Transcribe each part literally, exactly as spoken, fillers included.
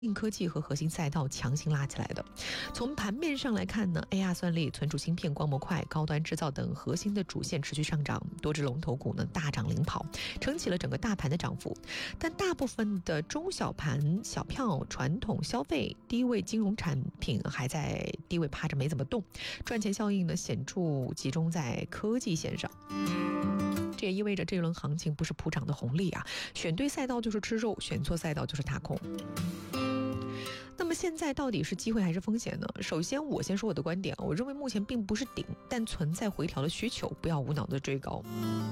硬科技和核心赛道强行拉起来的。从盘面上来看呢 ，A R 算力、存储芯片、光模块、高端制造等核心的主线持续上涨，多只龙头股呢大涨领跑，撑起了整个大盘的涨幅。但大部分的中小盘、小票、传统消费、低位金融产品还在低位趴着没怎么动，赚钱效应呢显著集中在科技线上。这也意味着这一轮行情不是普涨的红利啊，选对赛道就是吃肉，选错赛道就是踏空。那么现在到底是机会还是风险呢？首先我先说我的观点，我认为目前并不是顶，但存在回调的需求，不要无脑的追高。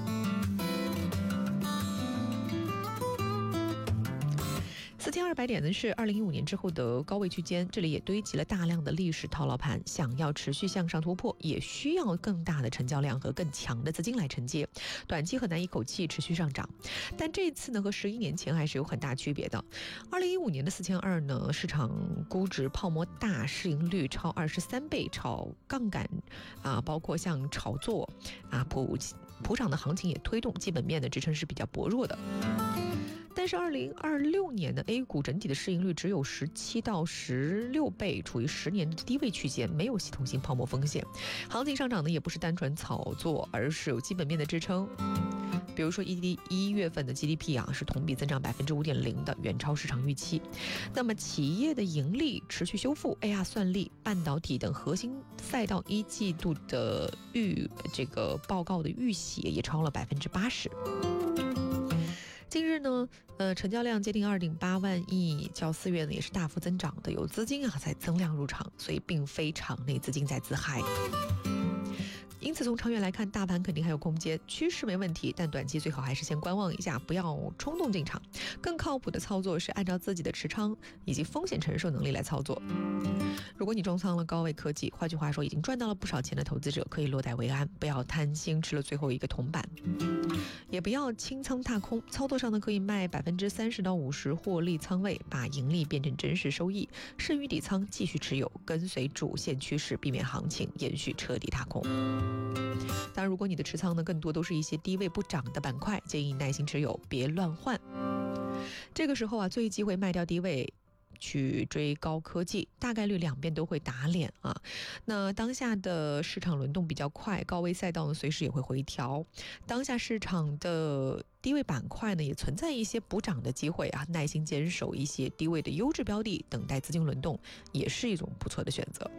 四千二百点呢是二零一五年之后的高位区间，这里也堆积了大量的历史套牢盘，想要持续向上突破，也需要更大的成交量和更强的资金来承接，短期很难一口气持续上涨。但这次呢和十一年前还是有很大区别的。二零一五年的四千二呢，市场估值泡沫大，市盈率超二十三倍，炒杠杆啊，包括像炒作啊普普涨的行情也推动基本面的支撑是比较薄弱的。但是二零二六年的 A 股整体的市盈率只有十七到十六倍，处于十年的低位区间，没有系统性泡沫风险。行情上涨呢也不是单纯炒作，而是有基本面的支撑。比如说一一月份的 G D P 啊是同比增长百分之五点零的，远超市场预期。那么企业的盈利持续修复 ，A R 算力、半导体等核心赛道一季度的预这个报告的预喜也超了百分之八十。近日呢，呃，成交量接近二点八万亿，较四月呢也是大幅增长的，有资金啊在增量入场，所以并非场内资金在自嗨。因此从长远来看，大盘肯定还有空间，趋势没问题，但短期最好还是先观望一下，不要冲动进场。更靠谱的操作是按照自己的持仓以及风险承受能力来操作。如果你重仓了高位科技，换句话说已经赚到了不少钱的投资者，可以落袋为安，不要贪心吃了最后一个铜板，也不要清仓踏空。操作上呢，可以卖百分之三十到五十获利仓位，把盈利变成真实收益，剩余底仓继续持有，跟随主线趋势，避免行情延续彻底踏空。当然，如果你的持仓呢更多都是一些低位不涨的板块，建议耐心持有，别乱换。这个时候啊，最忌讳卖掉低位去追高科技，大概率两边都会打脸啊。那当下的市场轮动比较快，高位赛道呢随时也会回调，当下市场的低位板块呢也存在一些补涨的机会啊，耐心坚守一些低位的优质标的，等待资金轮动也是一种不错的选择。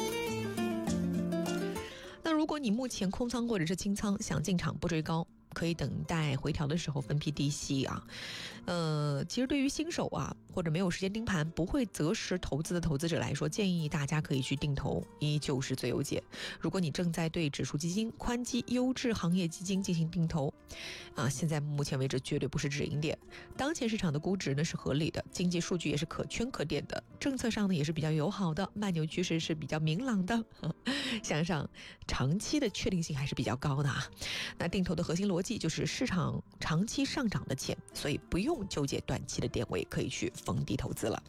那如果你目前空仓或者是清仓，想进场不追高，可以等待回调的时候分批低吸啊。呃，其实对于新手啊或者没有时间盯盘、不会择时投资的投资者来说，建议大家可以去定投，依旧是最优解。如果你正在对指数基金、宽基优质行业基金进行定投啊，现在目前为止绝对不是止盈点。当前市场的估值呢是合理的，经济数据也是可圈可点的，政策上呢也是比较友好的，慢牛趋势是比较明朗的，想想长期的确定性还是比较高的啊。那定投的核心逻辑就是市场长期上涨的钱，所以不用纠结短期的点位，可以去逢低投资了。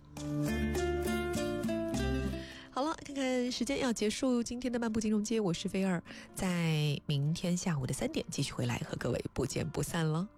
好了，看看时间要结束今天的漫步金融街，我是菲儿，在明天下午的三点继续回来和各位不见不散了。